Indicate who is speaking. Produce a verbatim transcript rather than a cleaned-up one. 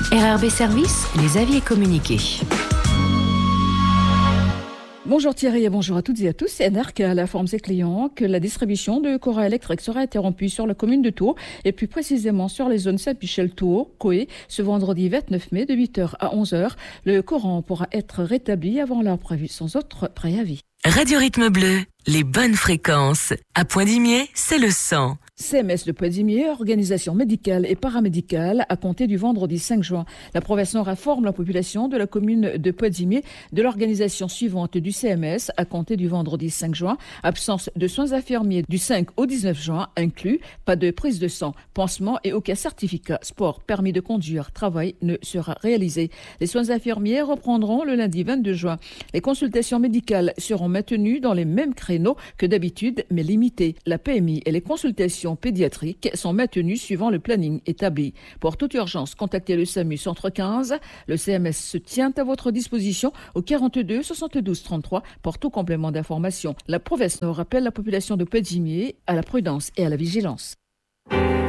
Speaker 1: R R B Service, les avis et communiqués.
Speaker 2: Bonjour Thierry et bonjour à toutes et à tous. C'est N R K informe ses clients que la distribution de courant électrique sera interrompue sur la commune de Tours et plus précisément sur les zones Saint-Michel-Tours, Coé, ce vendredi vingt-neuf mai de huit heures à onze heures. Le courant pourra être rétabli avant l'heure prévue sans autre préavis.
Speaker 3: Radio Rythme Bleu, les bonnes fréquences. À Poindimier, c'est le cent.
Speaker 2: C M S de Poindimier, organisation médicale et paramédicale, à compter du vendredi cinq juin. La province Nord informe la population de la commune de Poindimier de l'organisation suivante du C M S à compter du vendredi cinq juin. Absence de soins infirmiers du cinq au dix-neuf juin inclus. Pas de prise de sang, pansement et aucun certificat sport, permis de conduire, travail ne sera réalisé. Les soins infirmiers reprendront le lundi vingt-deux juin. Les consultations médicales seront maintenues dans les mêmes créneaux que d'habitude, mais limitées. La P M I et les consultations pédiatriques sont maintenues suivant le planning établi. Pour toute urgence, contactez le SAMU Centre quinze. Le C M S se tient à votre disposition au quarante-deux soixante-douze trente-trois pour tout complément d'information. La province Nord rappelle la population de Poindimier à la prudence et à la vigilance.